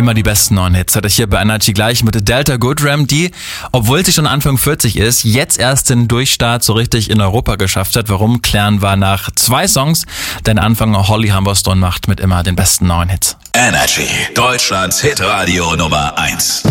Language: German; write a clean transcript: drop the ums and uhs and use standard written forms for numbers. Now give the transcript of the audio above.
Immer die besten neuen Hits hatte ich hier bei Energy gleich mit Delta Goodrem, die, obwohl sie schon Anfang 40 ist, jetzt erst den Durchstart so richtig in Europa geschafft hat. Warum, klären wir nach 2 Songs. Den Anfang Holly Humberstone macht mit immer den besten neuen Hits. Energy, Deutschlands Hitradio Nummer 1.